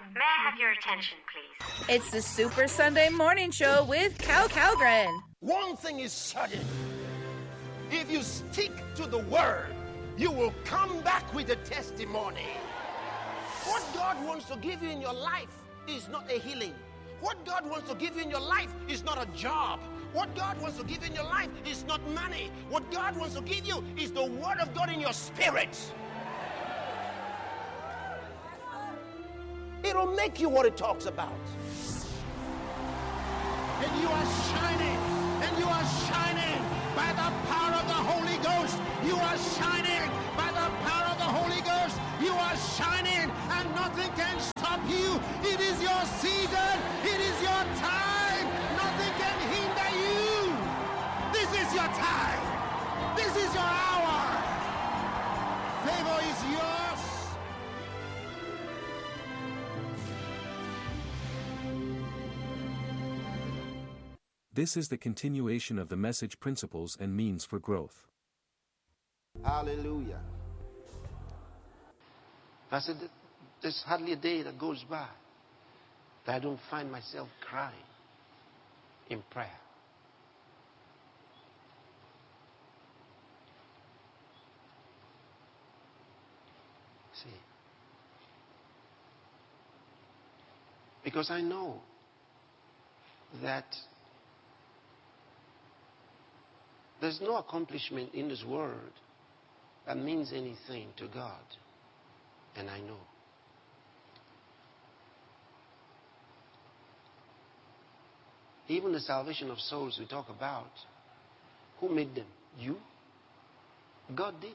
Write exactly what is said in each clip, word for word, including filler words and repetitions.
May I have your attention, please? It's the Super Sunday Morning Show with Cal Calgren. One thing is certain. If you stick to the word, you will come back with a testimony. What God wants to give you in your life is not a healing. What God wants to give you in your life is not a job. What God wants to give you in your life is not money. What God wants to give you is the word of God in your spirit. It'll make you what it talks about. And you are shining, and you are shining by the power of the Holy Ghost. You are shining by the power of the Holy Ghost. You are shining, and nothing can stop you. It is your season. It is your time. Nothing can hinder you. This is your time. This is your hour. Favor is yours. This is the continuation of the message Principles and Means for Growth. Hallelujah. I said, there's hardly a day that goes by that I don't find myself crying in prayer. See? Because I know that there's no accomplishment in this world that means anything to God. And I know. Even the salvation of souls we talk about, who made them? You? God did.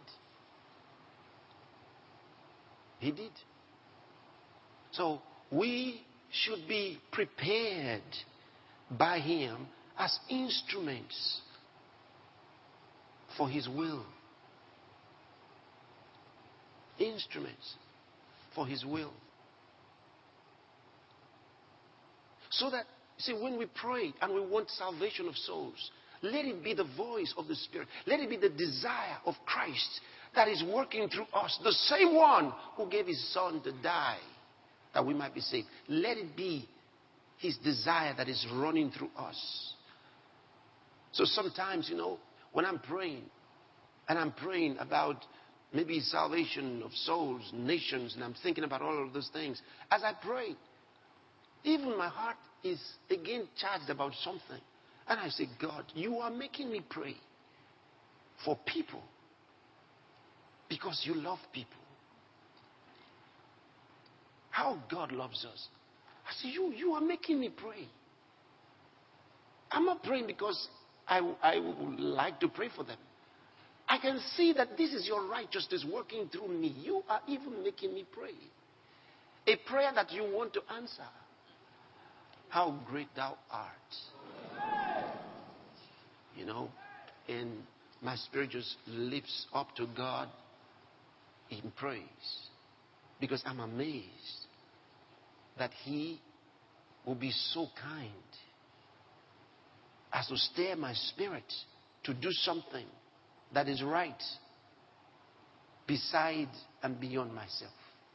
He did. So we should be prepared by Him as instruments for His will. Instruments for His will. So that, see, when we pray and we want salvation of souls, let it be the voice of the Spirit. Let it be the desire of Christ that is working through us. The same one who gave His Son to die that we might be saved. Let it be His desire that is running through us. So sometimes, you know, when I'm praying, and I'm praying about maybe salvation of souls, nations, and I'm thinking about all of those things, as I pray, even my heart is again charged about something. And I say, God, you are making me pray for people because you love people. How God loves us. I say, you, you are making me pray. I'm not praying because I, I would like to pray for them. I can see that this is your righteousness working through me. You are even making me pray. A prayer that you want to answer. How great thou art. You know, and my spirit just lifts up to God in praise. Because I'm amazed that He will be so kind as to stir my spirit to do something that is right beside and beyond myself.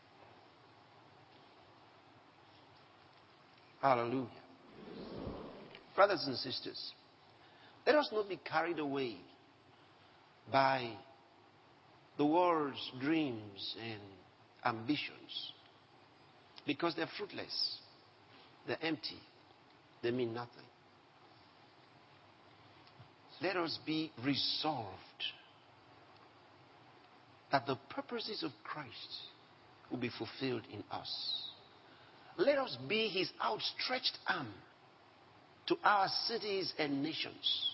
Hallelujah. Brothers and sisters, let us not be carried away by the world's dreams and ambitions, because they're fruitless, they're empty, they mean nothing. Let us be resolved that the purposes of Christ will be fulfilled in us. Let us be His outstretched arm to our cities and nations.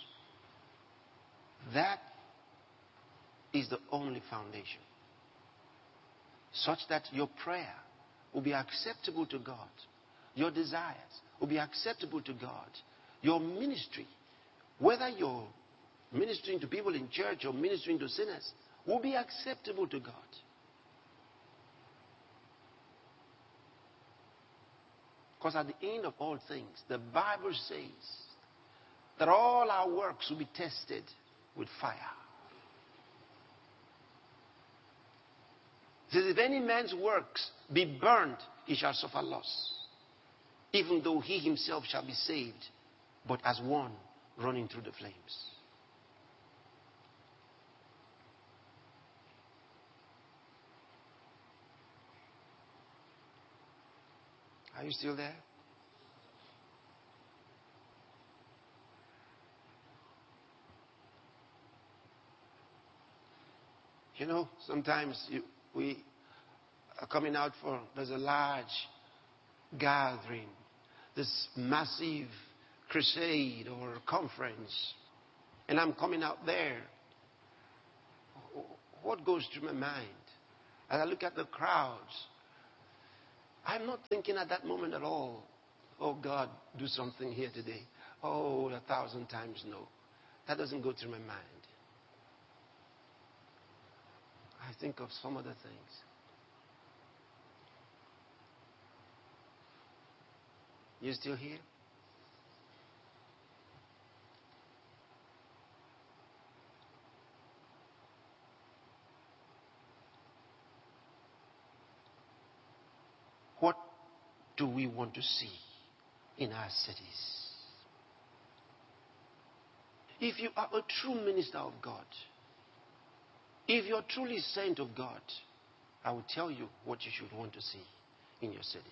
That is the only foundation, such that your prayer will be acceptable to God. Your desires will be acceptable to God. Your ministry, whether you're ministering to people in church or ministering to sinners, will be acceptable to God. Because at the end of all things, the Bible says that all our works will be tested with fire. It says, if any man's works be burnt, he shall suffer loss, even though he himself shall be saved, but as one running through the flames. Are you still there? You know, sometimes you, we are coming out for, there's a large gathering, this massive crusade or conference, and I'm coming out there. What goes through my mind? As I look at the crowds, I'm not thinking at that moment at all, oh God, do something here today. Oh, a thousand times no. That doesn't go through my mind. I think of some other things. You still here? What do we want to see in our cities? If you are a true minister of God, if you're truly saint of God, I will tell you what you should want to see in your city.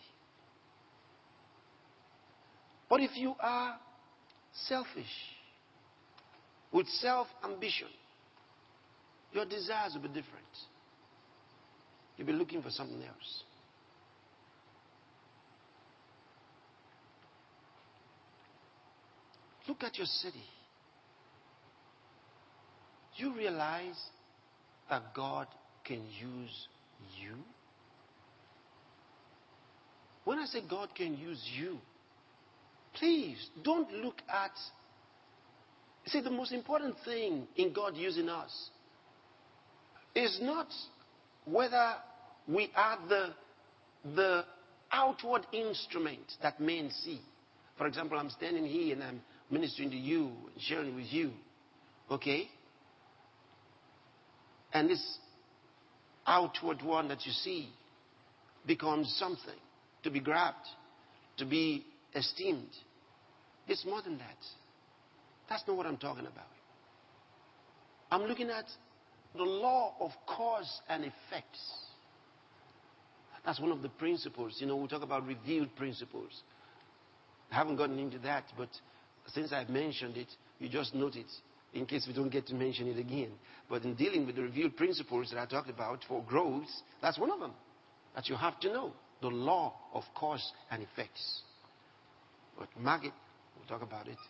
But if you are selfish, with self-ambition, your desires will be different. You'll be looking for something else. Look at your city. You realize that God can use you? When I say God can use you, please don't look at... See, the most important thing in God using us is not whether we are the, the outward instrument that men see. For example, I'm standing here and I'm ministering to you and sharing with you. Okay? And this outward one that you see becomes something to be grabbed, to be esteemed. It's more than that. That's not what I'm talking about. I'm looking at the law of cause and effects. That's one of the principles. You know, we talk about revealed principles. I haven't gotten into that, but since I've mentioned it, you just note it in case we don't get to mention it again. But in dealing with the revealed principles that I talked about for growth, that's one of them that you have to know. The law of cause and effects. But mark it, we'll talk about it.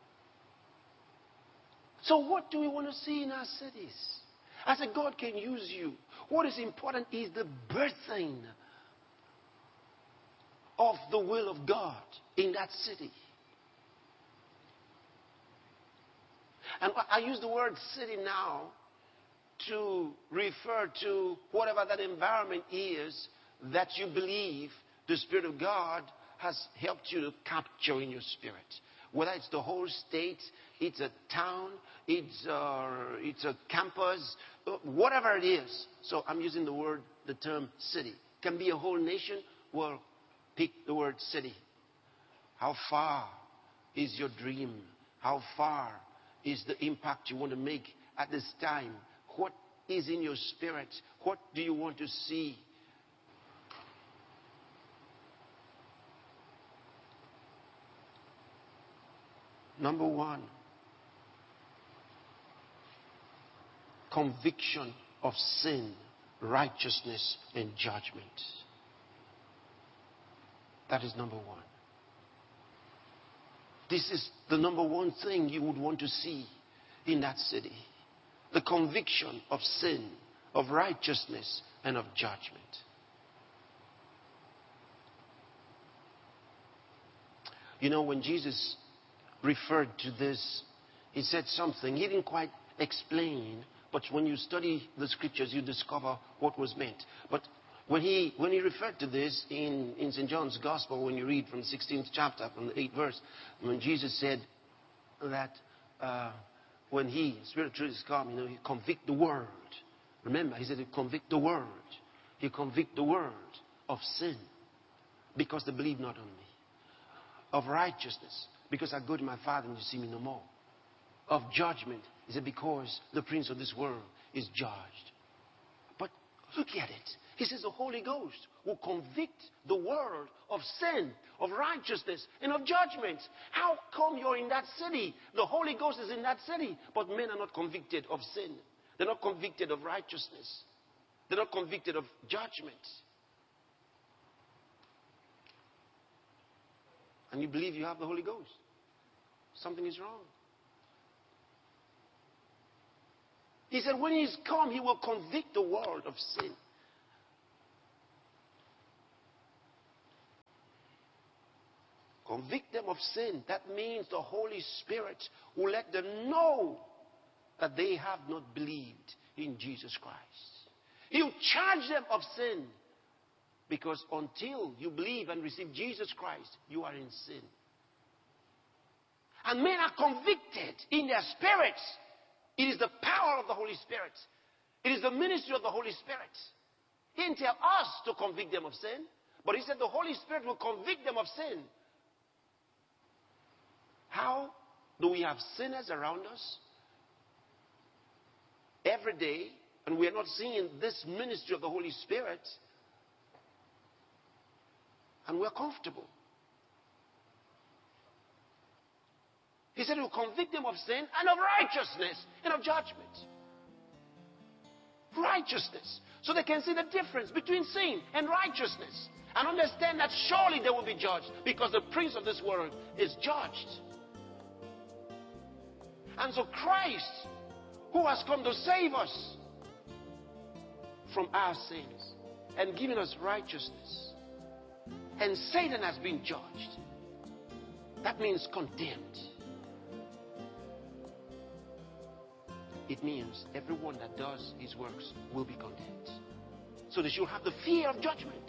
So what do we want to see in our cities? I said God can use you. What is important is the birthing of the will of God in that city. And I use the word city now to refer to whatever that environment is that you believe the Spirit of God has helped you to capture in your spirit. Whether it's the whole state, it's a town, it's a, it's a campus, whatever it is. So I'm using the word, the term city. It can be a whole nation. Well, pick the word city. How far is your dream? How far is the impact you want to make at this time? What is in your spirit? What do you want to see? Number one, conviction of sin, righteousness, and judgment. That is number one. This is the number one thing you would want to see in that city. The conviction of sin, of righteousness, and of judgment. You know, when Jesus referred to this, he said something. He didn't quite explain, but when you study the scriptures, you discover what was meant. But when he when he referred to this in, in Saint John's Gospel, when you read from the sixteenth chapter, from the eighth verse, when Jesus said that uh, when he, Spirit of truth is come, you know, he convict the world. Remember, he said he convict the world. He convict the world of sin because they believe not on me. Of righteousness because I go to my Father and you see me no more. Of judgment, is it because the prince of this world is judged. But look at it. He says the Holy Ghost will convict the world of sin, of righteousness, and of judgment. How come you're in that city? The Holy Ghost is in that city, but men are not convicted of sin. They're not convicted of righteousness. They're not convicted of judgment. And you believe you have the Holy Ghost. Something is wrong. He said when he's come, he will convict the world of sin. Convict them of sin. That means the Holy Spirit will let them know that they have not believed in Jesus Christ. He'll charge them of sin. Because until you believe and receive Jesus Christ, you are in sin. And men are convicted in their spirits. It is the power of the Holy Spirit. It is the ministry of the Holy Spirit. He didn't tell us to convict them of sin, but he said the Holy Spirit will convict them of sin. How do we have sinners around us every day, and we are not seeing this ministry of the Holy Spirit, and we're comfortable? He said he will convict them of sin and of righteousness and of judgment. Righteousness. So they can see the difference between sin and righteousness and understand that surely they will be judged because the prince of this world is judged. And so Christ, who has come to save us from our sins and given us righteousness, and Satan has been judged. That means condemned. It means everyone that does his works will be condemned. So they should have the fear of judgment.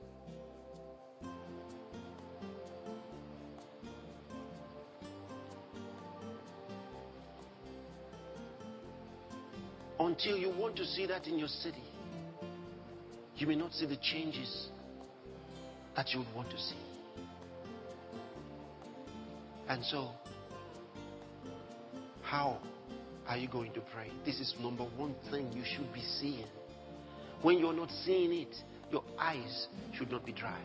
Until you want to see that in your city, you may not see the changes that you would want to see. And so, how are you going to pray? This is number one thing you should be seeing. When you're not seeing it, your eyes should not be dry.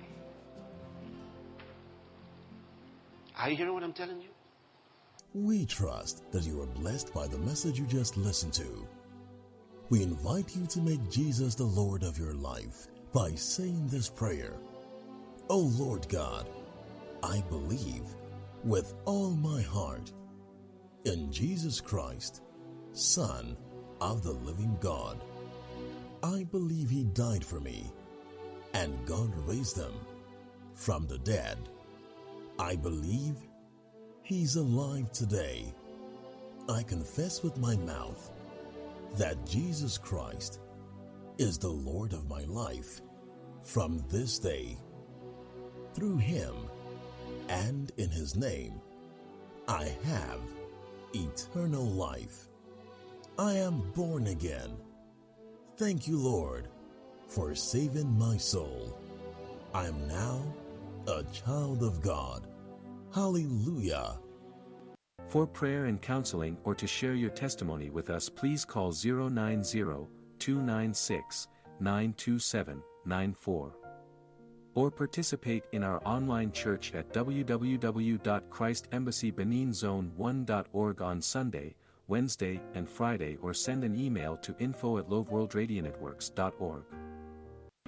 Are you hearing what I'm telling you? We trust that you are blessed by the message you just listened to. We invite you to make Jesus the Lord of your life by saying this prayer. Oh Lord God, I believe with all my heart in Jesus Christ, Son of the living God. I believe he died for me and God raised him from the dead. I believe he's alive today. I confess with my mouth that Jesus Christ is the Lord of my life from this day. Through him and in his name, I have eternal life. I am born again. Thank you, Lord, for saving my soul. I am now a child of God. Hallelujah. For prayer and counseling or to share your testimony with us, please call zero nine zero, two nine six, nine two seven, nine four. Or participate in our online church at w w w dot christ embassy benin zone one dot org on Sunday, Wednesday, and Friday, or send an email to info at loveworldradionetworks dot org.